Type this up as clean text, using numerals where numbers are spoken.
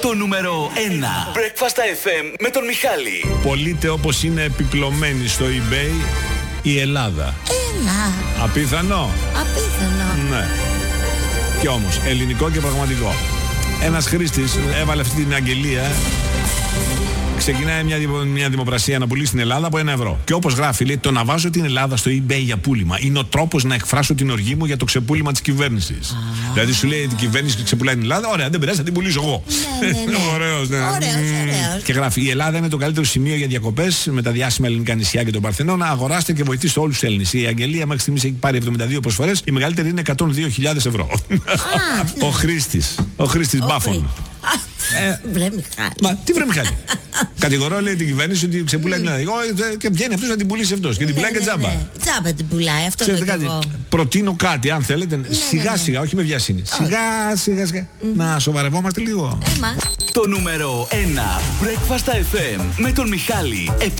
Το νούμερο 1 Breakfast FM με τον Μιχάλη. Πωλείται όπως είναι επιπλωμένη στο eBay η Ελλάδα. Έλα. Απίθανο. Απίθανο. Ναι. Κι όμως, ελληνικό και πραγματικό. Ένας χρήστης έβαλε αυτή την αγγελία. Ξεκινάει μια δημοπρασία να πουλήσει στην Ελλάδα από €1. Και όπως γράφει, λέει: το να βάζω την Ελλάδα στο eBay για πούλημα είναι ο τρόπος να εκφράσω την οργή μου για το ξεπούλημα της κυβέρνησης. Δηλαδή σου λέει η κυβέρνηση ξεπουλάει την Ελλάδα, ωραία, δεν πειράζει, θα την πουλήσω εγώ. Ναι. Ωραίος, ναι. Ωραίος. Και γράφει: η Ελλάδα είναι το καλύτερο σημείο για διακοπές με τα διάσημα ελληνικά νησιά και τον Παρθενώνα. Αγοράστε και βοηθήστε όλους τους Έλληνες. Η αγγελία μέχρι στιγμής έχει πάρει 72 προσφορές. Η μεγαλύτερη είναι €102.000. Ο χρήστης Μπάφων. Βρε Μιχάλη. Μα τι βρε Μιχάλη. Κατηγορώ, λέει, την κυβέρνηση ότι ξεπουλάει την Ελλάδα. Και βγαίνει αυτός να την πουλήσει αυτός. Και την πουλάει και τζάμπα. Τζάμπα την πουλάει, αυτό Ξέρετε το κάτι, εγώ. προτείνω κάτι, αν θέλετε, σιγά σιγά, όχι με βιασύνη. Σιγά, να σοβαρευόμαστε λίγο. Το νούμερο 1 Breakfast FM με τον Μιχάλη. 7